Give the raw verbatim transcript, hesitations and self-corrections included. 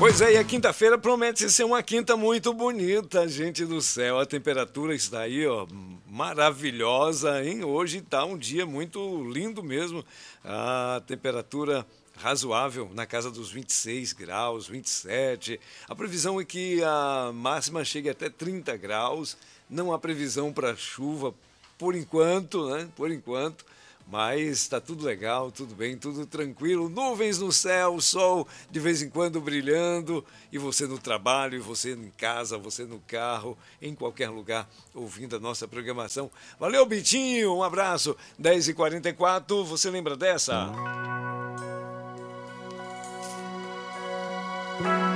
Pois é, e a quinta-feira promete ser uma quinta muito bonita, gente do céu. A temperatura está aí, ó, maravilhosa, hein? Hoje está um dia muito lindo mesmo. A temperatura razoável, na casa dos vinte e seis graus, vinte e sete. A previsão é que a máxima chegue até trinta graus. Não há previsão para chuva por enquanto, né? Por enquanto. Mas está tudo legal, tudo bem, tudo tranquilo. Nuvens no céu, sol de vez em quando brilhando. E você no trabalho, e você em casa, você no carro, em qualquer lugar, ouvindo a nossa programação. Valeu, Bitinho, um abraço. dez e quarenta e quatro, você lembra dessa?